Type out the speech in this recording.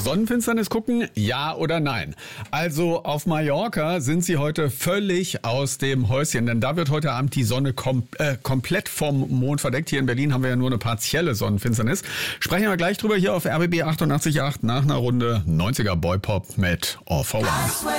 Sonnenfinsternis gucken, ja oder nein? Also auf Mallorca sind sie heute völlig aus dem Häuschen, denn da wird heute Abend die Sonne komplett vom Mond verdeckt. Hier in Berlin haben wir ja nur eine partielle Sonnenfinsternis. Sprechen wir gleich drüber hier auf RBB 88.8 nach einer Runde 90er Boypop mit All for One.